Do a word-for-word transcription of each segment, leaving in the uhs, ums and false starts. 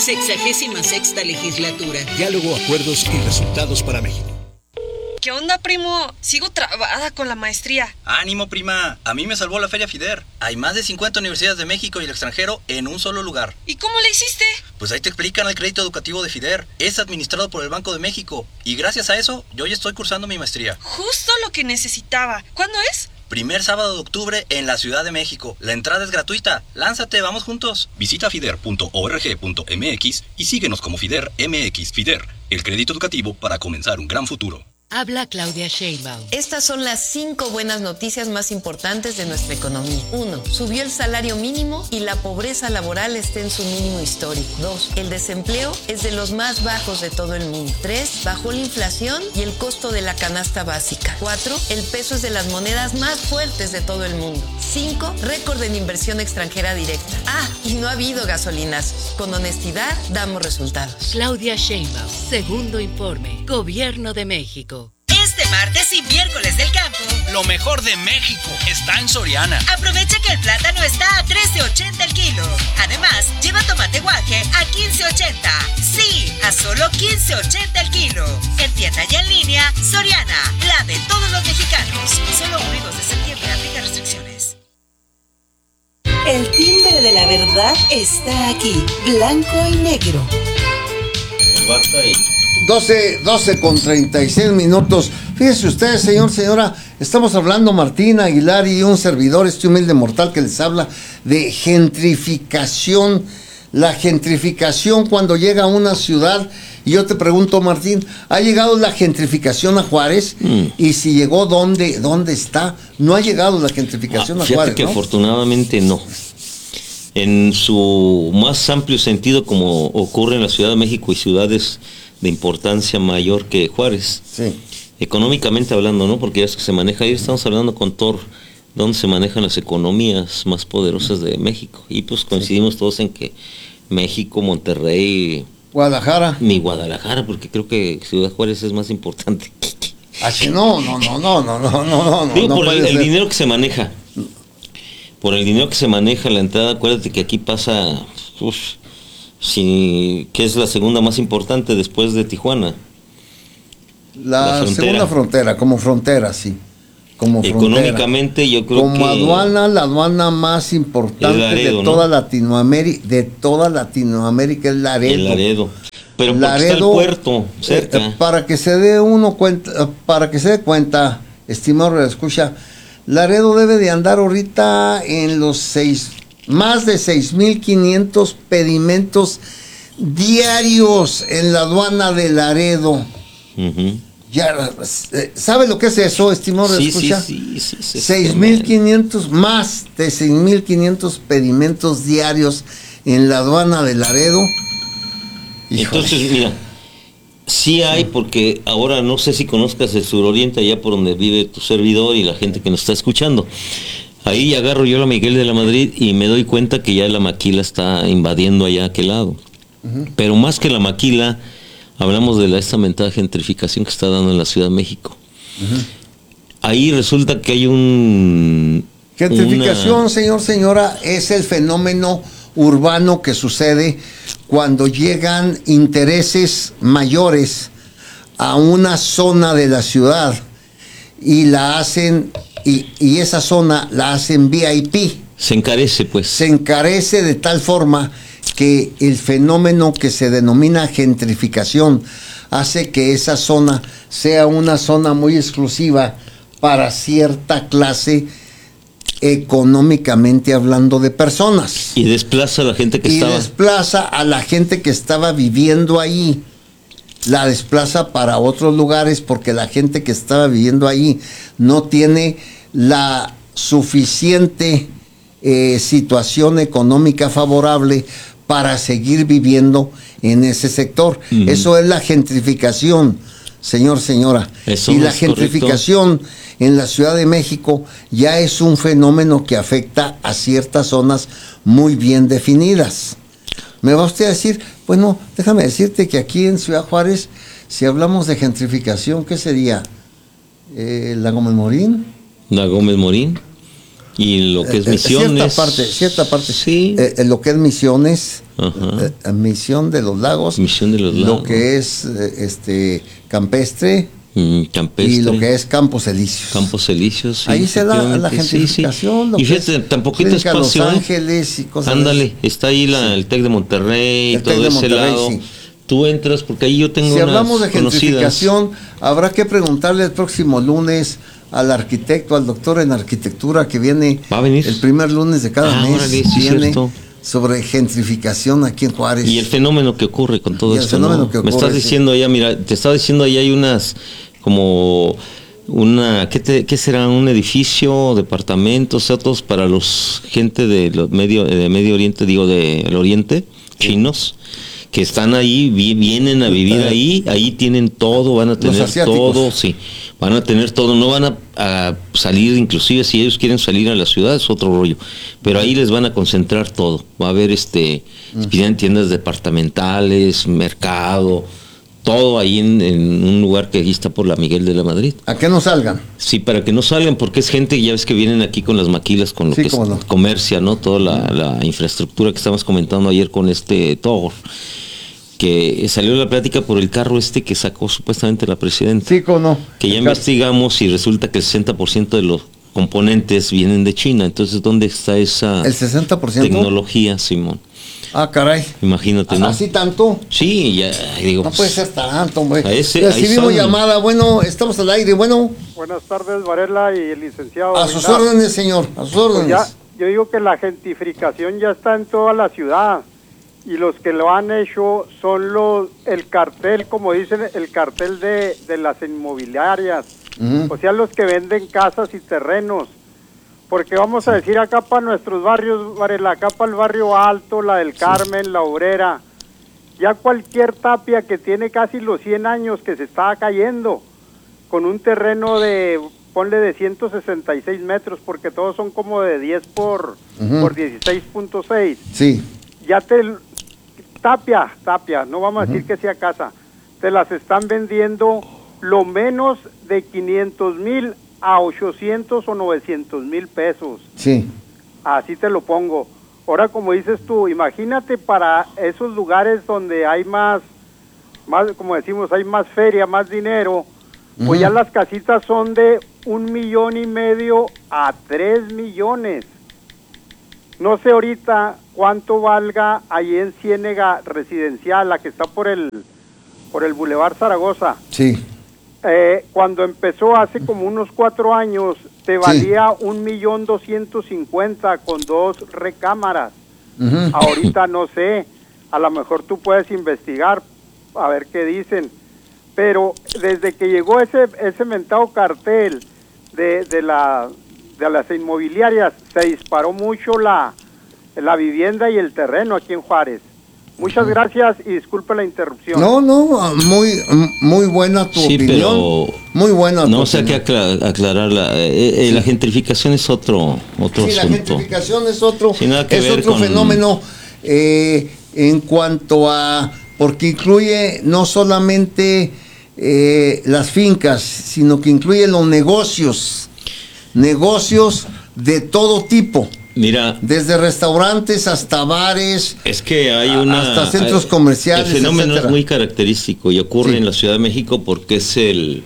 Sexagésima sexta legislatura. Diálogo, acuerdos y resultados para México. ¿Qué onda, primo? Sigo trabada con la maestría. Ánimo, prima. A mí me salvó la Feria FIDER. Hay más de cincuenta universidades de México y el extranjero en un solo lugar. ¿Y cómo le hiciste? Pues ahí te explican el crédito educativo de FIDER. Es administrado por el Banco de México. Y gracias a eso, yo ya estoy cursando mi maestría. Justo lo que necesitaba. ¿Cuándo es? Primer sábado de octubre en la Ciudad de México. La entrada es gratuita. Lánzate, vamos juntos. Visita fider punto org punto mx y síguenos como FIDER M X. FIDER, el crédito educativo para comenzar un gran futuro. Habla Claudia Sheinbaum. Estas son las cinco buenas noticias más importantes de nuestra economía. Uno, subió el salario mínimo y la pobreza laboral está en su mínimo histórico. Dos, el desempleo es de los más bajos de todo el mundo. Tres, bajó la inflación y el costo de la canasta básica. Cuatro, el peso es de las monedas más fuertes de todo el mundo. Cinco, récord en inversión extranjera directa. Ah, y no ha habido gasolinazos. Con honestidad, damos resultados. Claudia Sheinbaum, segundo informe, Gobierno de México. Este martes y miércoles del campo, lo mejor de México está en Soriana. Aprovecha que el plátano está a trece ochenta el kilo. Además, lleva tomate guaje a quince ochenta. Sí, a solo quince ochenta el kilo. En tienda y en línea, Soriana, la de todos los mexicanos. Solo uno y dos de septiembre, aplica restricciones. El timbre de la verdad está aquí, blanco y negro. Basta ahí. doce, doce con treinta y seis minutos. Fíjese usted, señor, señora, estamos hablando Martín Aguilar y un servidor, este humilde mortal que les habla de gentrificación. La gentrificación cuando llega a una ciudad, y yo te pregunto, Martín, ¿ha llegado la gentrificación a Juárez? Mm. Y si llegó, ¿dónde, dónde está? No ha llegado la gentrificación ah, a Juárez, que ¿no? Afortunadamente no. En su más amplio sentido, como ocurre en la Ciudad de México y ciudades de importancia mayor que Juárez, sí. Económicamente hablando, ¿no? Porque ya es que se maneja, ahí estamos hablando con Thor, donde se manejan las economías más poderosas de México, y pues coincidimos sí. todos en que México, Monterrey, Guadalajara, ni Guadalajara, porque creo que Ciudad Juárez es más importante. Así no, no, no, no, no, no, no, no. Digo, no por el, el ser. dinero que se maneja, por el dinero que se maneja la entrada, acuérdate que aquí pasa, uf, sí, que es la segunda más importante después de Tijuana. La, la frontera. segunda frontera, como frontera, sí. Como económicamente frontera. Yo creo como que... Como aduana, la aduana más importante Laredo, de toda ¿no? Latinoamérica, de toda Latinoamérica es Laredo. El Laredo. Pero Laredo, está el puerto cerca. Eh, para que se dé uno cuenta, para que se dé cuenta, estimado escucha, Laredo debe de andar ahorita en los seis, más de seis mil quinientos pedimentos diarios en la aduana de Laredo. Uh-huh. Ya, ¿sabe lo que es eso, estimado? Sí, escucha? Sí, sí, sí, sí, seis mil quinientos, más de seis mil quinientos pedimentos diarios en la aduana de Laredo. Entonces, Híjole. mira, sí hay, porque ahora no sé si conozcas el suroriente, allá por donde vive tu servidor y la gente que nos está escuchando. Ahí agarro yo la Miguel de la Madrid y me doy cuenta que ya la maquila está invadiendo allá a aquel lado. Uh-huh. Pero más que la maquila, hablamos de la, esta mentada gentrificación que está dando en la Ciudad de México. Uh-huh. Ahí resulta que hay un... Gentrificación, una... señor, señora, es el fenómeno urbano que sucede cuando llegan intereses mayores a una zona de la ciudad y la hacen, y, y esa zona la hacen V I P. Se encarece, pues. Se encarece de tal forma que el fenómeno que se denomina gentrificación hace que esa zona sea una zona muy exclusiva para cierta clase, económicamente hablando, de personas. Y desplaza a la gente que y estaba. Y desplaza a la gente que estaba viviendo ahí. La desplaza para otros lugares porque la gente que estaba viviendo ahí no tiene la suficiente eh, situación económica favorable para seguir viviendo en ese sector. Uh-huh. Eso es la gentrificación, señor, señora. Eso y la gentrificación correcto. En la Ciudad de México ya es un fenómeno que afecta a ciertas zonas muy bien definidas. Me va usted a decir, bueno, déjame decirte que aquí en Ciudad Juárez, si hablamos de gentrificación, ¿qué sería? Eh, ¿La Gómez Morín? La Gómez Morín. Y lo que es Misiones. Cierta parte, cierta parte. Sí. Eh, lo que es Misiones, eh, Misión de los Lagos, Misión de los lo Lagos. que es eh, este Campestre, mm, Campestre y lo que es Campos Elíseos. Campos Elíseos, sí, ahí se da la efectivamente, gentrificación. Sí, lo sí. Y que fíjate, es tan poquito Clínica espacio. Los ¿eh? Ángeles y cosas. Ándale, está ahí la, sí. el Tec de Monterrey, El todo Tec de ese Monterrey, lado. sí. Tú entras, porque ahí yo tengo Si unas hablamos de conocidas. gentrificación, habrá que preguntarle el próximo lunes al arquitecto, al doctor en arquitectura que viene ¿Va a venir? el primer lunes de cada Ah, mes, órale, sí, viene cierto. sobre gentrificación aquí en Juárez. Y el fenómeno que ocurre con todo Y el esto, fenómeno ¿no? que Me ocurre, estás sí. diciendo allá, mira, te estaba diciendo allá hay unas como una, ¿qué, te, qué será? Un edificio, departamentos, otros para los gente de los medio, de Medio Oriente, digo del Oriente, chinos, que están ahí, vi, vienen a vivir ahí, ahí tienen todo, van a tener asiáticos. todo, sí, van a tener todo, no van a, a salir, inclusive si ellos quieren salir a la ciudad es otro rollo, pero ahí les van a concentrar todo, va a haber este, tienen tiendas departamentales, mercado, todo ahí en, en un lugar que aquí está por la Miguel de la Madrid. ¿A qué no salgan? Sí, para que no salgan, porque es gente, ya ves que vienen aquí con las maquilas, con lo Sí, que cómo es, no. comercia, ¿no? Toda la, la infraestructura que estábamos comentando ayer con este Togor, que salió la plática por el carro este que sacó supuestamente la presidenta. Sí, cómo no. Que ya El carro. investigamos y resulta que el sesenta por ciento de los componentes vienen de China. Entonces, ¿dónde está esa ¿El sesenta por ciento? tecnología, Simón? Ah, caray. Imagínate, ¿no? ¿Así tanto? Sí, ya digo. No puede ser tanto, hombre. A ese- ahí Recibimos son. llamada, bueno, estamos al aire, bueno, Buenas tardes, Varela y el licenciado. a sus Aguilar. órdenes, señor, a sus Pues órdenes. ya, yo digo que la gentrificación ya está en toda la ciudad y los que lo han hecho son los el cartel, como dicen, el cartel de, de las inmobiliarias, Ujú. o sea, los que venden casas y terrenos. Porque vamos a decir acá para nuestros barrios, Varela, acá para el barrio Alto, la del Carmen, la Obrera, ya cualquier tapia que tiene casi los cien años que se está cayendo, con un terreno de, ponle de ciento sesenta y seis metros, porque todos son como de diez por, Ujú. por dieciséis punto seis. Sí, Ya te, tapia, tapia, no vamos a decir que sea casa, te las están vendiendo lo menos de quinientos mil a ochocientos o novecientos mil pesos. sí. Así te lo pongo. Ahora, como dices tú, imagínate para esos lugares donde hay más, más, como decimos, hay más feria, más dinero, pues Ujú. ya las casitas son de un millón y medio a tres millones. No sé ahorita cuánto valga ahí en Ciénega Residencial, la que está por el, por el Boulevard Zaragoza. Sí. Eh, cuando empezó hace como unos cuatro años, te valía un millón doscientos cincuenta con dos recámaras. Ujú. Ahorita no sé, a lo mejor tú puedes investigar a ver qué dicen. Pero desde que llegó ese ese mentado cartel de, de la de las inmobiliarias, se disparó mucho la la vivienda y el terreno aquí en Juárez. Muchas gracias y disculpe la interrupción. No, no, muy, muy buena tu Sí, opinión. pero muy buena tu no, o sea, que opinión. acla- aclarar la, eh, eh, la gentrificación es otro otro Sí, la asunto. gentrificación es otro, Sin nada que es ver otro con- fenómeno eh, en cuanto a, porque incluye no solamente eh, las fincas, sino que incluye los negocios, negocios de todo tipo. Mira, Desde restaurantes hasta bares. es que hay una Hasta centros hay- comerciales, El fenómeno etcétera. es muy característico y ocurre Sí. en la Ciudad de México porque es el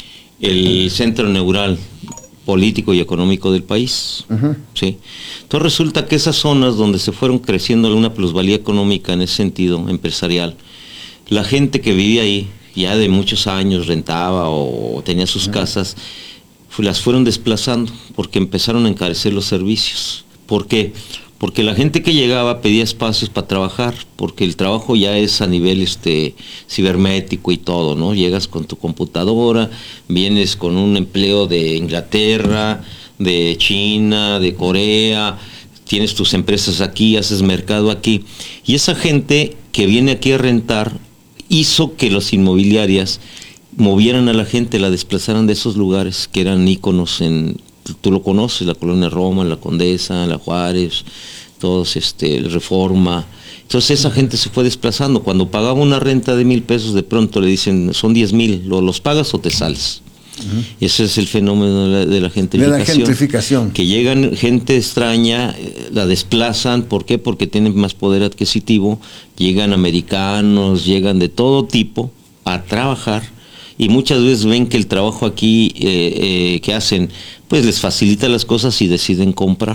el centro neural político y económico del país. Ujú. Sí. Entonces resulta que esas zonas donde se fueron creciendo alguna plusvalía económica en ese sentido empresarial, la gente que vivía ahí ya de muchos años rentaba o tenía sus casas, fu- las fueron desplazando porque empezaron a encarecer los servicios. ¿Por qué? Porque la gente que llegaba pedía espacios para trabajar, porque el trabajo ya es a nivel este cibernético y todo, ¿no? Llegas con tu computadora, vienes con un empleo de Inglaterra, de China, de Corea, tienes tus empresas aquí, haces mercado aquí. Y esa gente que viene aquí a rentar hizo que las inmobiliarias movieran a la gente, la desplazaran de esos lugares que eran íconos en, tú lo conoces, la Colonia Roma, la Condesa, la Juárez, todos, este, Reforma. Entonces esa gente se fue desplazando. Cuando pagaba una renta de mil pesos, de pronto le dicen, son diez mil, ¿lo, los pagas o te sales? Uh-huh. Ese es el fenómeno de la, de la gentrificación. De la gentrificación. Que llegan gente extraña, la desplazan, ¿por qué? Porque tienen más poder adquisitivo, llegan americanos, llegan de todo tipo a trabajar, y muchas veces ven que el trabajo aquí eh, eh, que hacen, pues les facilita las cosas y deciden comprar.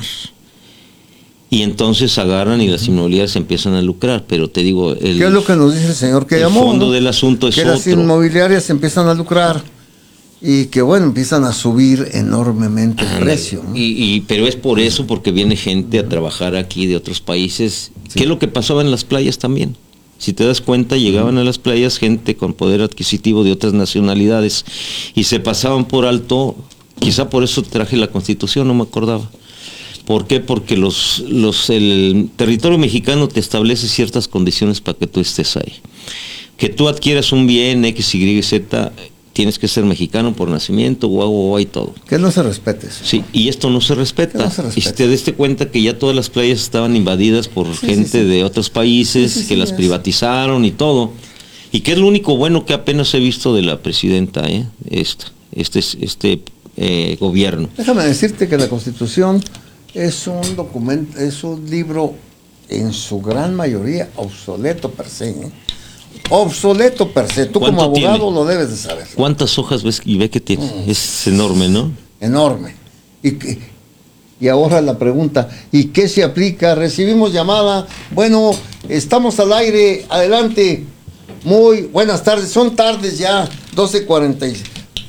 Y entonces agarran y las inmobiliarias empiezan a lucrar, pero te digo... El, ¿qué es lo que nos dice el señor que el llamó? El fondo ¿no? del asunto es que otro. Las inmobiliarias empiezan a lucrar y que, bueno, empiezan a subir enormemente el precio. ¿no? Y, y, pero es por eso, porque viene gente a trabajar aquí de otros países. Sí. ¿Qué es lo que pasaba en las playas también? Si te das cuenta, llegaban a las playas gente con poder adquisitivo de otras nacionalidades y se pasaban por alto, quizá por eso traje la Constitución, no me acordaba. ¿Por qué? Porque los, los, el territorio mexicano te establece ciertas condiciones para que tú estés ahí. Que tú adquieras un bien X, Y, Z, tienes que ser mexicano por nacimiento, guau, guau, y todo. Que no se respete eso. Sí, y esto no se respeta. No se respeta. Y si te diste cuenta que ya todas las playas estaban invadidas por sí, gente sí, sí. de otros países, sí, sí, que sí, las es. privatizaron y todo. Y que es lo único bueno que apenas he visto de la presidenta, ¿eh? Esta, este, este eh, gobierno. Déjame decirte que la Constitución es un documento, es un libro en su gran mayoría obsoleto per se, ¿eh? Obsoleto per se. Tú como abogado tiene? Lo debes de saber. ¿Cuántas hojas ves y ve que tiene? Mm. Es enorme, ¿no? Enorme. Y, y ahora la pregunta, ¿y qué se aplica? Recibimos llamada. Bueno, estamos al aire. Adelante. Muy buenas tardes. Son tardes ya. doce cuarenta y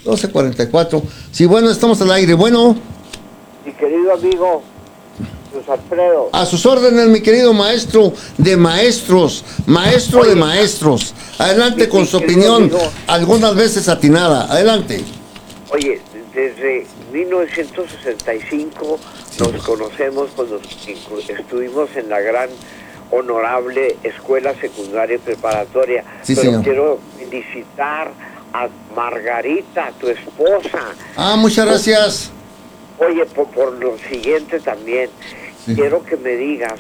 cuatro. Sí, bueno, estamos al aire. Bueno. Mi querido amigo Luis Alfredo. A sus órdenes, mi querido maestro de maestros, maestro Oye, de maestros. Adelante con su opinión, amigo, algunas veces atinada. Adelante. Oye, desde mil novecientos sesenta y cinco sí. nos conocemos cuando estuvimos en la gran, honorable escuela secundaria y preparatoria. Sí, Pero señor. quiero felicitar a Margarita, tu esposa. Ah, muchas gracias. Oye, por, por lo siguiente también, sí. quiero que me digas,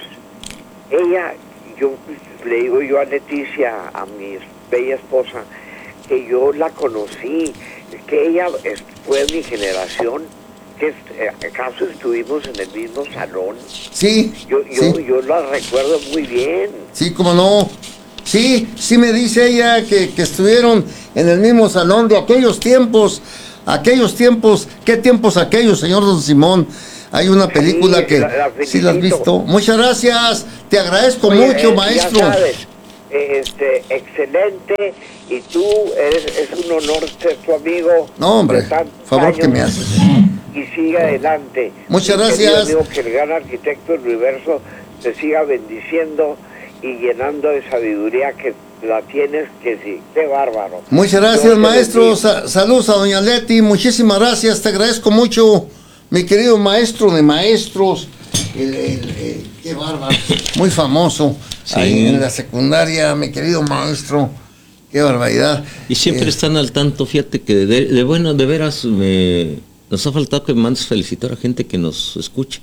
ella, yo le digo yo a Leticia, a mi bella esposa, que yo la conocí, que ella es, fue mi generación, que acaso estuvimos en el mismo salón. Sí, yo, yo, sí. yo la recuerdo muy bien. Sí, cómo no. Sí, sí me dice ella que, que estuvieron en el mismo salón de aquellos tiempos. Aquellos tiempos, ¿qué tiempos aquellos, señor Don Simón? Hay una película sí, que la, la sí la has visto. Muchas gracias, te agradezco Oye, mucho, eh, maestro. Ya sabes, este, excelente, y tú, eres, es un honor ser tu amigo. No, hombre, favor años, que me haces. Y sigue adelante. Muchas gracias. Amigo, que el gran arquitecto del universo te siga bendiciendo y llenando de sabiduría que la tienes, que sí, qué bárbaro. Muchas gracias, maestro. Sa saludos a doña Leti, muchísimas gracias, te agradezco mucho, mi querido maestro de maestros, el, el, el, qué bárbaro, muy famoso, sí. ahí en la secundaria, mi querido maestro, qué barbaridad. Y siempre eh, están al tanto, fíjate que de, de bueno, de veras, me, nos ha faltado que me mandes felicitar a gente que nos escuche.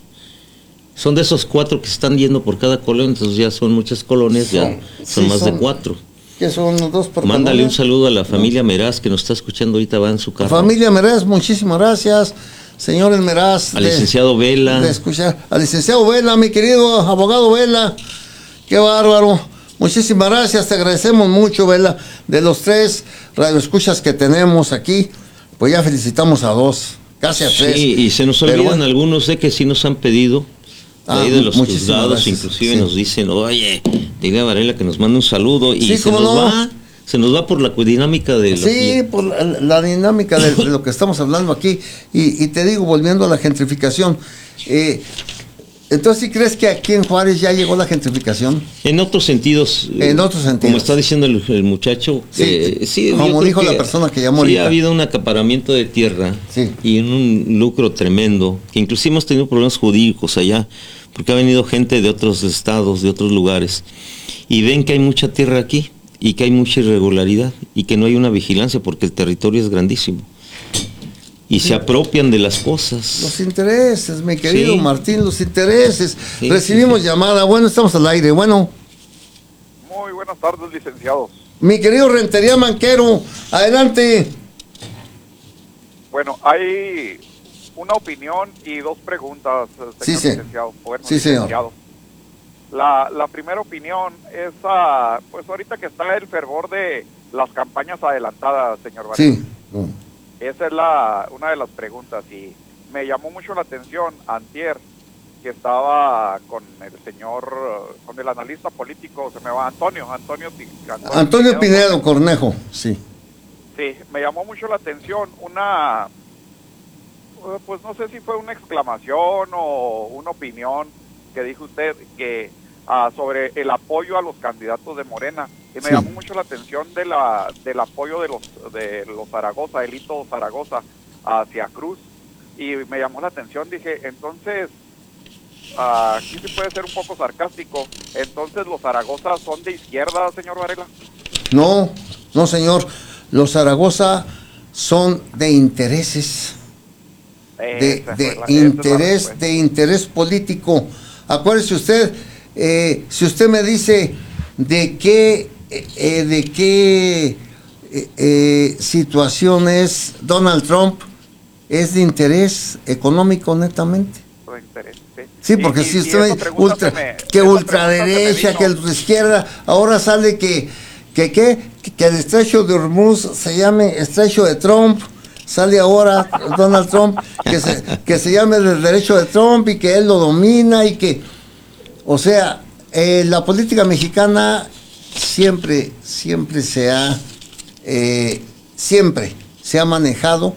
Son de esos cuatro que están yendo por cada colonia, entonces ya son muchas colonias, son, ya son sí, más son, de cuatro. Que son dos por Mándale colonia. Un saludo a la familia Meraz que nos está escuchando ahorita, va en su carro. Familia Meraz, muchísimas gracias, señor El Meraz. Al de, licenciado Vela. De escuchar. Al licenciado Vela, mi querido abogado Vela, qué bárbaro. Muchísimas gracias, te agradecemos mucho, Vela. De los tres radioescuchas que tenemos aquí, pues ya felicitamos a dos, casi a tres. Sí, y se nos olvidan bueno. algunos de que sí nos han pedido. Ah, ahí de los juzgados inclusive sí. nos dicen, oye, dile a Varela que nos mande un saludo, y sí, se nos no? va, se nos va por la dinámica de sí, que... por la, la dinámica de, de lo que estamos hablando aquí, y, y te digo, volviendo a la gentrificación, eh, entonces, ¿sí crees que aquí en Juárez ya llegó la gentrificación? En otros sentidos. En otros sentidos. Como está diciendo el, el muchacho. Sí, eh, sí como dijo la persona que llamó. Sí, ha habido un acaparamiento de tierra sí. y un lucro tremendo, que inclusive hemos tenido problemas jurídicos allá, porque ha venido gente de otros estados, de otros lugares, y ven que hay mucha tierra aquí, y que hay mucha irregularidad, y que no hay una vigilancia, porque el territorio es grandísimo. Y sí. se apropian de las cosas. Los intereses, mi querido sí. Martín, los intereses. Sí, Recibimos sí, sí. llamada. Bueno, estamos al aire. Bueno. Muy buenas tardes, licenciados. Mi querido Rentería Manquero, adelante. Bueno, hay una opinión y dos preguntas, señor sí, sí. licenciado. Bueno, sí, licenciado. señor. La, la primera opinión es, uh, pues ahorita que está el fervor de las campañas adelantadas, señor Varela. Sí. Mm. Esa es la una de las preguntas y me llamó mucho la atención antier que estaba con el señor, con el analista político, se me va Antonio, Antonio, Antonio, Antonio Pinedo, Pinedo Cornejo, sí. Sí, me llamó mucho la atención una, pues no sé si fue una exclamación o una opinión que dijo usted que uh, sobre el apoyo a los candidatos de Morena. Y me sí. llamó mucho la atención de la del apoyo de los de los Zaragoza, Elito Zaragoza, hacia Cruz. Y me llamó la atención, dije, entonces, uh, aquí sí puede ser un poco sarcástico, entonces los Zaragoza son de izquierda, señor Varela. No, no señor, los Zaragoza son de intereses, de, de la, interés, de interés político. Acuérdese usted, eh, si usted me dice de qué, eh, de qué eh, eh, situación es Donald Trump, es de interés económico netamente. De interés, sí. Sí, porque y, si y, usted y me ultra, me, que ultraderecha, que ultraizquierda, ahora sale que que, que que el estrecho de Hormuz se llame estrecho de Trump, sale ahora Donald Trump, que se, que se llame el derecho de Trump y que él lo domina y que, o sea, eh, la política mexicana siempre, siempre se ha, eh, siempre se ha manejado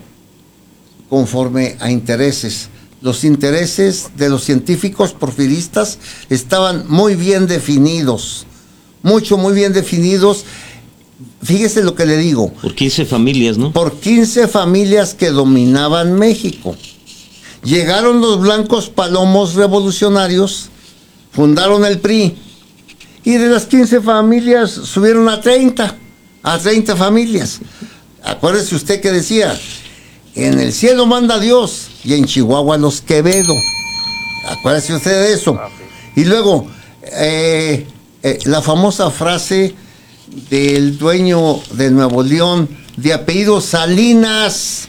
conforme a intereses. Los intereses de los científicos porfiristas estaban muy bien definidos, mucho, muy bien definidos. Fíjese lo que le digo. Por quince familias, ¿no? Por quince familias que dominaban México. Llegaron los blancos palomos revolucionarios, fundaron el P R I, y de las quince familias subieron a treinta, a treinta familias. Acuérdese usted que decía, en el cielo manda Dios y en Chihuahua los Quevedo. Acuérdese usted de eso. Y luego, eh, eh, la famosa frase del dueño de Nuevo León, de apellido Salinas,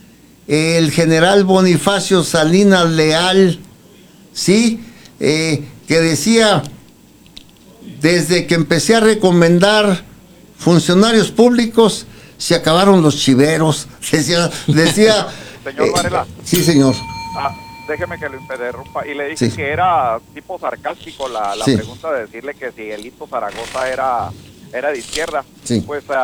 el general Bonifacio Salinas Leal, ¿sí? Eh, que decía, desde que empecé a recomendar funcionarios públicos, se acabaron los chiveros. Decía, decía señor Varela. Eh, sí, señor. Ah, déjeme que lo interrumpa. Y le dije sí. que era tipo sarcástico la, la sí. pregunta de decirle que si Elito Zaragoza era, era de izquierda. Sí. Pues